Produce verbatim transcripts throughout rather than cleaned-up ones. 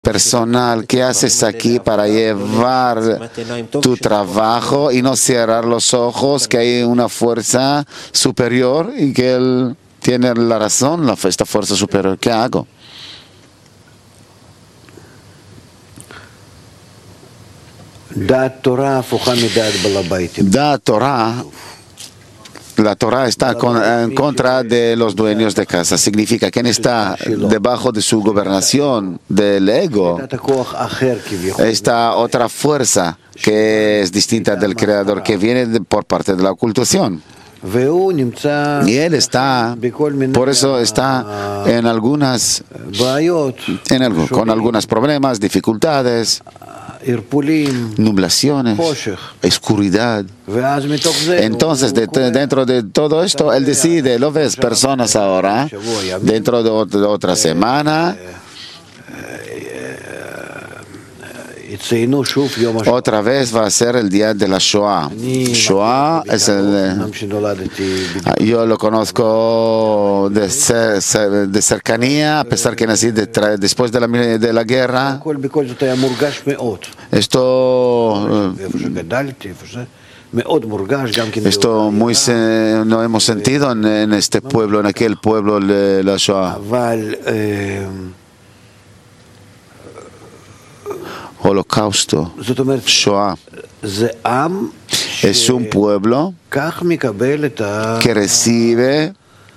personal, ¿qué haces aquí para llevar tu trabajo y no cerrar los ojos que hay una fuerza superior y que él tiene la razón, la, esta fuerza superior? ¿Qué hago? Da Torah, la Torah está con, en contra de los dueños de casa. Significa quien está debajo de su gobernación del ego. Esta otra fuerza que es distinta del Creador, que viene de, por parte de la ocultación. Y él está, por eso está en algunas, en algo, con algunos problemas, dificultades, nublaciones, oscuridad. Entonces, de, dentro de todo esto, él decide, lo ves, personas ahora, dentro de, de otra semana, otra vez va a ser el día de la Shoah. Shoah es el... Yo lo conozco de, cer, de cercanía, a pesar que nací de, después de la, de la guerra. Esto... Esto muy se, no hemos sentido en, en este pueblo, en aquel pueblo de la Shoah. Holocausto, Shoah, es un pueblo que recibe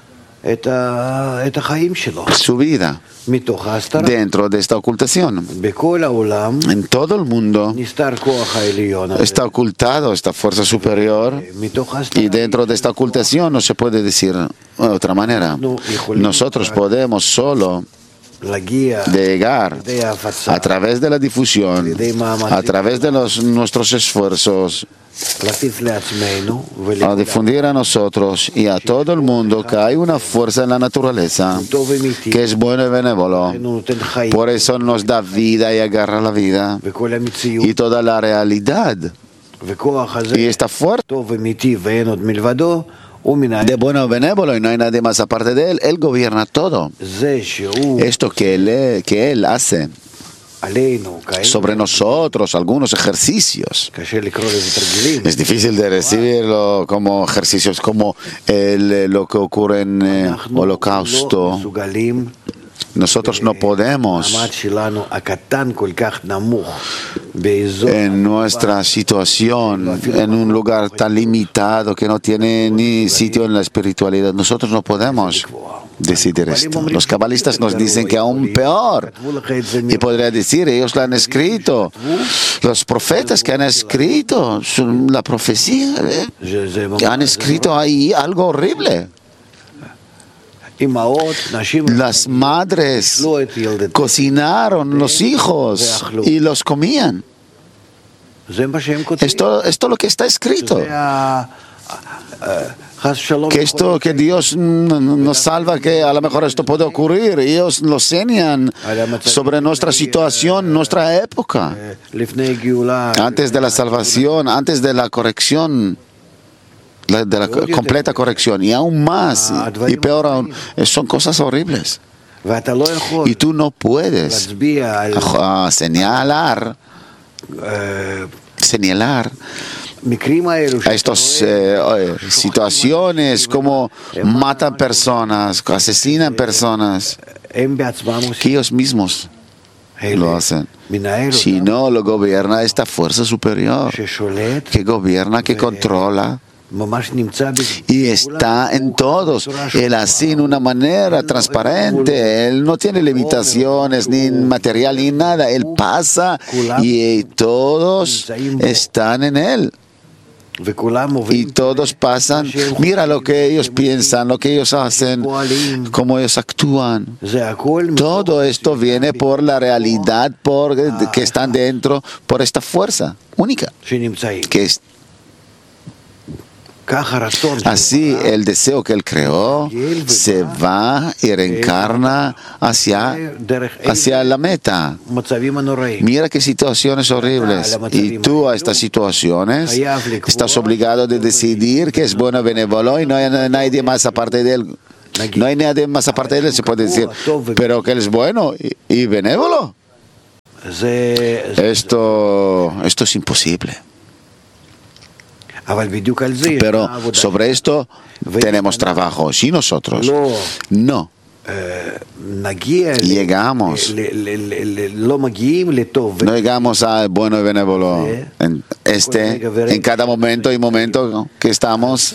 su vida dentro de esta ocultación. En todo el mundo está ocultado esta fuerza superior, y dentro de esta ocultación no se puede decir de otra manera. Nosotros podemos solo llegar a través de la difusión, a través de los, nuestros esfuerzos, a difundir a nosotros y a todo el mundo que hay una fuerza en la naturaleza que es bueno y benévolo. Por eso nos da vida y agarra la vida y toda la realidad. Y esta fuerza de bueno benévolo, y no hay nadie más aparte de él, él gobierna todo. Esto que él, que él hace sobre nosotros, algunos ejercicios, es difícil de recibirlo como ejercicios, como el, lo que ocurre en el Holocausto. Nosotros no podemos, en nuestra situación, en un lugar tan limitado que no tiene ni sitio en la espiritualidad, nosotros no podemos decidir esto. Los cabalistas nos dicen que aún peor, y podría decir, ellos lo han escrito, los profetas que han escrito la profecía, ¿eh? que han escrito ahí algo horrible. Las madres cocinaron los hijos y los comían. Esto, esto es lo que está escrito. Que esto que Dios nos salva, que a lo mejor esto puede ocurrir. Ellos lo enseñan sobre nuestra situación, nuestra época. Antes de la salvación, antes de la corrección, de la completa corrección, y aún más, y peor aún, son cosas horribles. Y tú no puedes uh, señalar, señalar a estas eh, situaciones como matan personas, asesinan personas, que ellos mismos lo hacen. Si no, lo gobierna esta fuerza superior, que gobierna, que controla, y está en todos. Él así en una manera transparente. Él no tiene limitaciones ni material ni nada. Él pasa y todos están en él. Y todos pasan. Mira lo que ellos piensan, lo que ellos hacen, cómo ellos actúan. Todo esto viene por la realidad por, que están dentro, por esta fuerza única que es. Así el deseo que él creó se va y reencarna hacia, hacia la meta. Mira qué situaciones horribles. Y tú a estas situaciones estás obligado de decidir que es bueno y benévolo, y no hay nadie más aparte de él. No hay nadie más aparte de él, se puede decir, pero que él es bueno y, y benévolo. Esto, esto es imposible. Pero sobre esto tenemos trabajo. Si nosotros no llegamos, no llegamos al bueno y benévolo en, este, en cada momento y momento que estamos,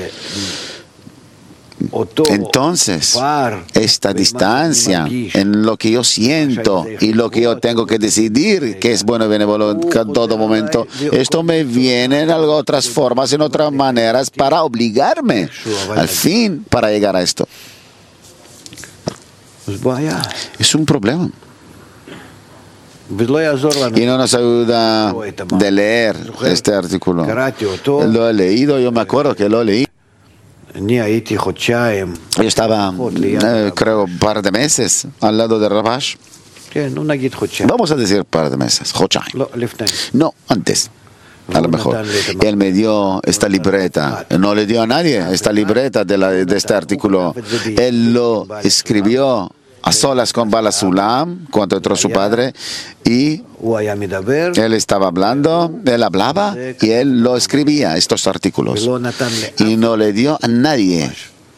entonces esta distancia en lo que yo siento y lo que yo tengo que decidir que es bueno y benévolo en todo momento, esto me viene en otras formas, en otras maneras para obligarme al fin para llegar a esto. Es un problema. Y no nos ayuda de leer este artículo. Lo he leído, yo me acuerdo que lo leí. Yo estaba, eh, creo, un par de meses al lado de Rabash. Vamos a decir un par de meses. No, antes. A lo mejor. Él me dio esta libreta. No le dio a nadie esta libreta de, la, de este artículo. Él lo escribió a solas con Bala Sulam, cuando entró su padre, y él estaba hablando, él hablaba y él lo escribía, estos artículos. Y no le dio a nadie.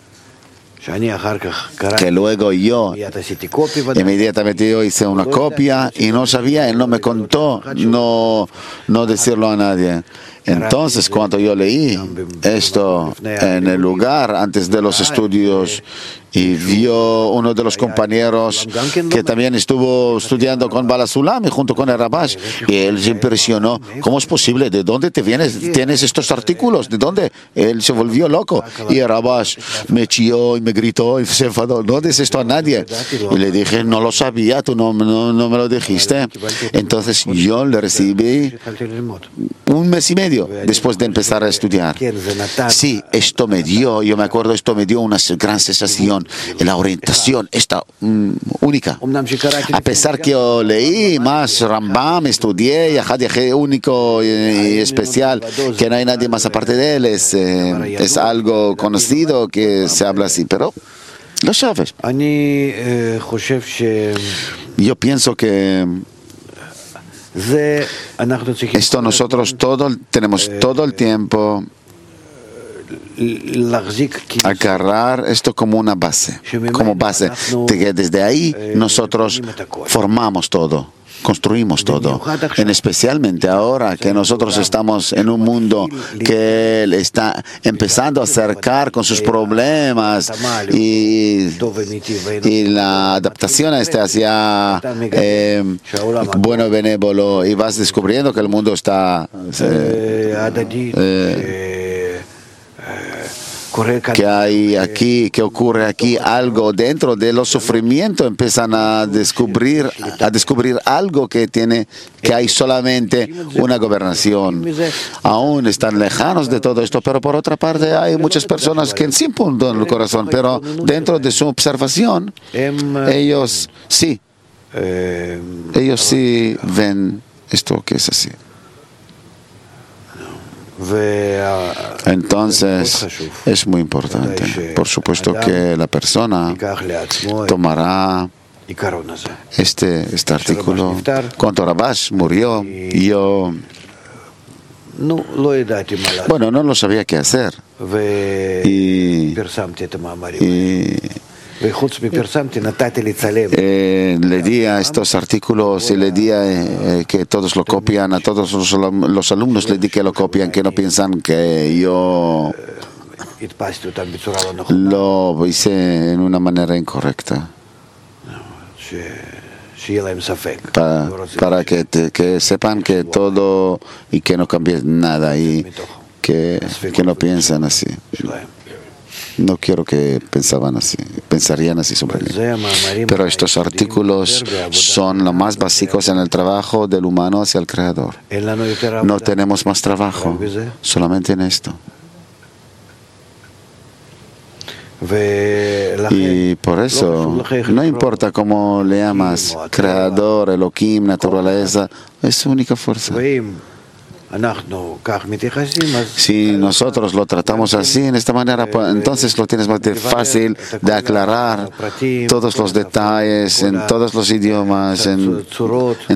Que luego yo inmediatamente yo hice una copia y no sabía, él no me contó, no, no decirlo a nadie. Entonces, cuando yo leí esto en el lugar antes de los estudios y vio uno de los compañeros que también estuvo estudiando con Bala Sulam y junto con el Rabash, y él se impresionó. ¿Cómo es posible? ¿De dónde te vienes? ¿Tienes estos artículos? ¿De dónde? Él se volvió loco. Y el Rabash me chilló y me gritó y se enfadó. No dices esto a nadie. Y le dije, no lo sabía, tú no, no, no me lo dijiste. Entonces yo le recibí un mes y medio después de empezar a estudiar. Sí, esto me dio, yo me acuerdo, esto me dio una gran sensación, la orientación, esta um, única. A pesar que yo leí más Rambam, estudié, Yahad Yahé único y, y especial, que no hay nadie más aparte de él, es, eh, es algo conocido que se habla así, pero lo sabes. Yo pienso que esto nosotros todo, tenemos todo el tiempo agarrar esto como una base, como base, de que desde ahí nosotros formamos todo, construimos todo. En especialmente ahora que nosotros estamos en un mundo que él está empezando a acercar con sus problemas y, y la adaptación a este hacia eh, bueno benévolo, y vas descubriendo que el mundo está eh, eh, que hay aquí, que ocurre aquí algo dentro de los sufrimientos, empiezan a descubrir, a descubrir algo que tiene, que hay solamente una gobernación. Aún están lejanos de todo esto, pero por otra parte hay muchas personas que sí punto en el corazón, pero dentro de su observación, ellos sí, ellos sí ven esto que es así. Entonces es muy importante. Por supuesto que la persona tomará este, este artículo. Cuando Rabash murió, yo bueno, no lo sabía qué hacer. Y, y Eh, le di a estos artículos y le di a, eh, que todos lo copian, a todos los, los alumnos le di que lo copian, que no piensan que yo lo hice en una manera incorrecta. Para, para que, te, que sepan que todo y que no cambie nada y que, que no piensan así. No quiero que pensaban así, pensarían así sobre mí. Pero estos artículos son los más básicos en el trabajo del humano hacia el Creador. No tenemos más trabajo, solamente en esto. Y por eso, no importa cómo le llamas, Creador, Elohim, naturaleza, es su única fuerza. Si nosotros lo tratamos así, en esta manera, entonces lo tienes más fácil de aclarar todos los detalles en todos los idiomas, en, en